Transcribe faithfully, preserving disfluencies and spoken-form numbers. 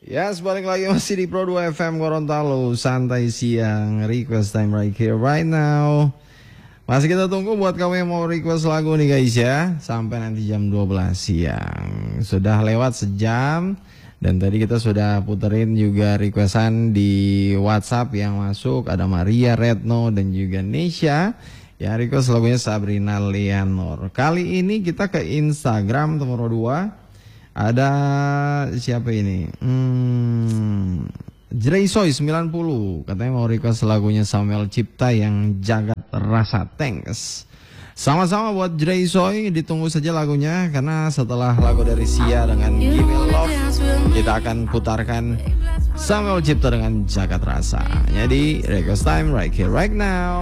Ya, sebalik lagi masih di Pro dua F M Gorontalo, santai siang, request time right here, right now. Masih kita tunggu buat kamu yang mau request lagu nih guys ya, sampai nanti jam dua belas siang. Sudah lewat sejam, dan tadi kita sudah puterin juga requestan di WhatsApp yang masuk. Ada Maria, Retno, dan juga Nesha yang request lagunya Sabrina Leonor. Kali ini kita ke Instagram nomor dua. Ada siapa ini? Hmm, Jraysoy sembilan puluh katanya mau request lagunya Samuel Cipta yang Jagat Rasa. Thanks. Sama-sama buat Jraysoy, ditunggu saja lagunya karena setelah lagu dari Sia dengan Give Me Love kita akan putarkan Samuel Cipta dengan Jagat Rasa. Jadi request time right here right now.